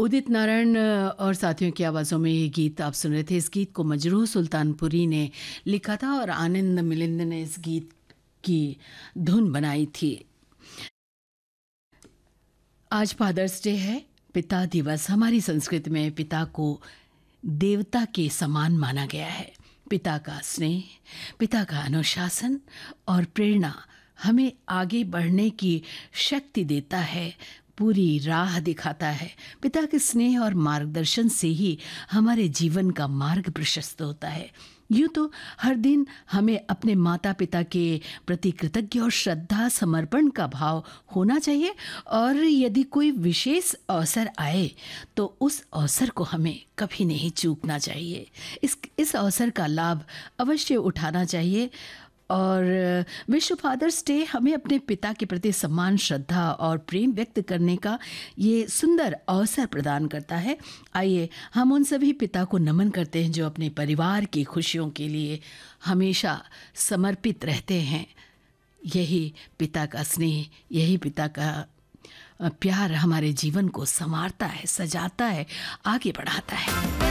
उदित नारायण और साथियों की आवाज़ों में ये गीत आप सुन रहे थे। इस गीत को मजरूह सुल्तानपुरी ने लिखा था और आनंद मिलिंद ने इस गीत की धुन बनाई थी। आज फादर्स डे है, पिता दिवस। हमारी संस्कृति में पिता को देवता के समान माना गया है। पिता का स्नेह, पिता का अनुशासन और प्रेरणा हमें आगे बढ़ने की शक्ति देता है, पूरी राह दिखाता है। पिता के स्नेह और मार्गदर्शन से ही हमारे जीवन का मार्ग प्रशस्त होता है। यूँ तो हर दिन हमें अपने माता पिता के प्रति कृतज्ञ और श्रद्धा समर्पण का भाव होना चाहिए, और यदि कोई विशेष अवसर आए तो उस अवसर को हमें कभी नहीं चूकना चाहिए। इस अवसर का लाभ अवश्य उठाना चाहिए। और विश्व फादर्स डे हमें अपने पिता के प्रति सम्मान, श्रद्धा और प्रेम व्यक्त करने का ये सुंदर अवसर प्रदान करता है। आइए हम उन सभी पिता को नमन करते हैं जो अपने परिवार की खुशियों के लिए हमेशा समर्पित रहते हैं। यही पिता का स्नेह, यही पिता का प्यार हमारे जीवन को संवारता है, सजाता है, आगे बढ़ाता है।